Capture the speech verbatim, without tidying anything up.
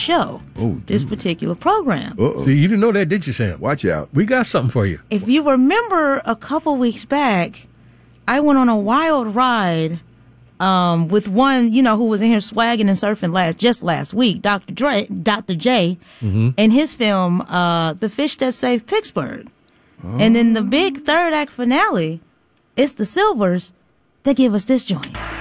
show, oh, this particular program. Uh-oh. See, you didn't know that, did you, Sam? Watch out. We got something for you. If you remember a couple weeks back, I went on a wild ride um, with one, you know, who was in here swagging and surfing last just last week, Doctor Dre, Doctor J, mm-hmm. in his film, uh, The Fish That Saved Pittsburgh. Oh. And in the big third act finale, it's the Silvers that give us this joint.